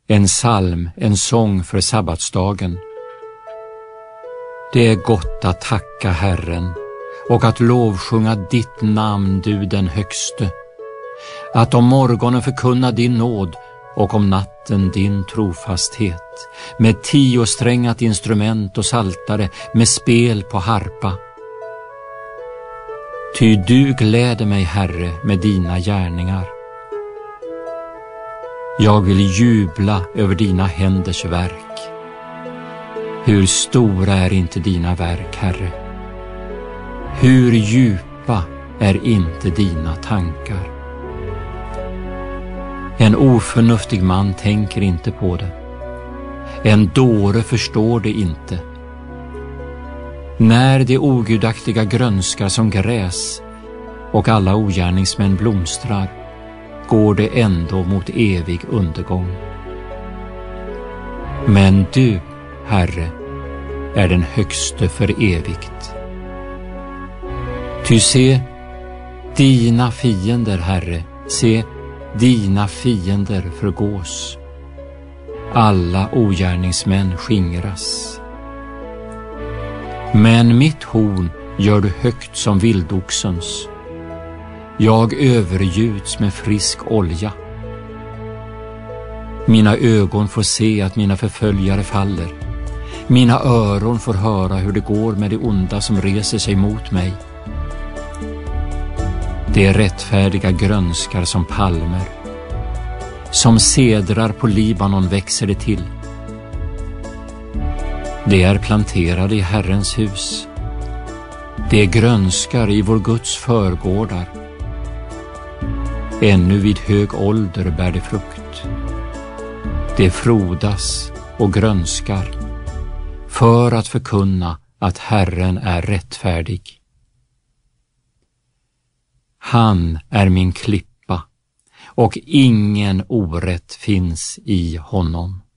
en psalm, en sång för sabbatsdagen. Det är gott att tacka Herren och att lovsjunga ditt namn, du den högste. Att om morgonen förkunna din nåd och om natten din trofasthet, med 10-strängat instrument och saltare, med spel på harpa. Ty du gläder mig, Herre, med dina gärningar. Jag vill jubla över dina händers verk. Hur stora är inte dina verk, Herre? Hur djupa är inte dina tankar? En oförnuftig man tänker inte på det. En dåre förstår det inte. När de ogudaktiga grönskar som gräs och alla ogärningsmän blomstrar, går det ändå mot evig undergång. Men du, Herre, är den högste för evigt. Ty se, dina fiender, Herre, se, dina fiender förgås. Alla ogärningsmän skingras. Men mitt horn gör du högt som vildoxens. Jag övergjuts med frisk olja. Mina ögon får se att mina förföljare faller. Mina öron får höra hur det går med de onda som reser sig mot mig. De rättfärdiga grönskar som palmer. Som cedrar på Libanon växer det till. De är planterade i Herrens hus. De grönskar i vår Guds förgårdar. Ännu vid hög ålder bär det frukt. Det frodas och grönskar för att förkunna att Herren är rättfärdig. Han är min klippa och ingen orätt finns i honom.